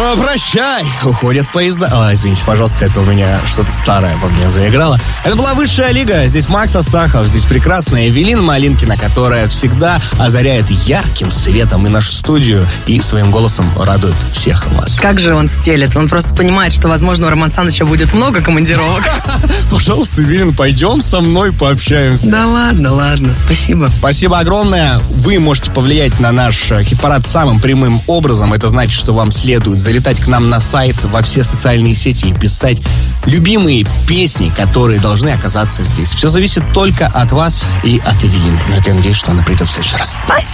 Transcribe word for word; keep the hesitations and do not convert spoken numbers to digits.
О, прощай, уходят поезда. О, извините, пожалуйста, это у меня что-то старое во мне заиграло. Это была Высшая лига. Здесь Макс Астахов, здесь прекрасная Эвелина Малинкина, которая всегда озаряет ярким светом и нашу студию, и своим голосом радует всех вас. Как же он стелет? Он просто понимает, что, возможно, у Романа Саныча будет много командировок. Пожалуйста, Эвелин, пойдем со мной пообщаемся. Да ладно, ладно, спасибо. Спасибо огромное. Вы можете повлиять на наш хит-парад самым прямым образом. Это значит, что вам следует залетать к нам на сайт, во все социальные сети и писать любимые песни, которые должны оказаться здесь. Все зависит только от вас и от Эвелины. Но я надеюсь, что она придет в следующий раз. Спасибо.